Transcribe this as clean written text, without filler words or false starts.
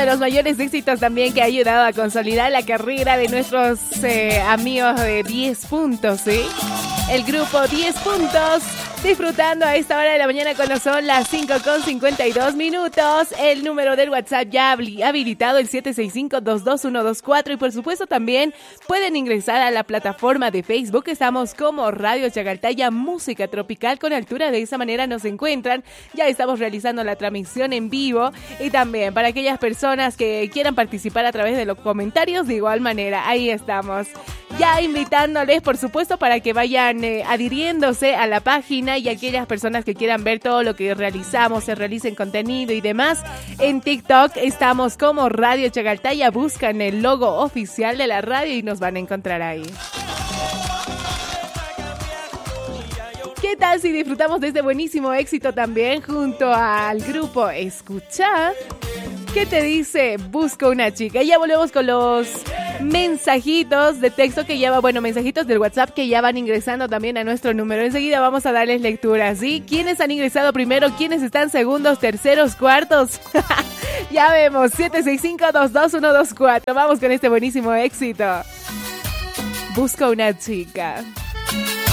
de los mayores éxitos también que ha ayudado a consolidar la carrera de nuestros amigos de 10 puntos, ¿sí? El grupo 10 puntos, disfrutando a esta hora de la mañana cuando son las 5:52. El número del WhatsApp ya habilitado, el 765-22124. Y por supuesto también pueden ingresar a la plataforma de Facebook. Estamos como Radio Chagaltaya Música Tropical con Altura. De esa manera nos encuentran. Ya estamos realizando la transmisión en vivo. Y también para aquellas personas que quieran participar a través de los comentarios, de igual manera, ahí estamos. Ya invitándoles, por supuesto, para que vayan adhiriéndose a la página, y aquellas personas que quieran ver todo lo que realizamos, se realicen contenido y demás. En TikTok estamos como Radio Chagaltaya, buscan el logo oficial de la radio y nos van a encontrar ahí. ¿Qué tal si disfrutamos de este buenísimo éxito también junto al grupo Escucha? ¿Qué te dice? Busco una chica. Y ya volvemos con los mensajitos de texto que ya mensajitos del WhatsApp que ya van ingresando también a nuestro número. Enseguida vamos a darles lectura, ¿sí? ¿Quiénes han ingresado primero? ¿Quiénes están segundos, terceros, cuartos? Ya vemos, 765-22124. Vamos con este buenísimo éxito. Busco una chica.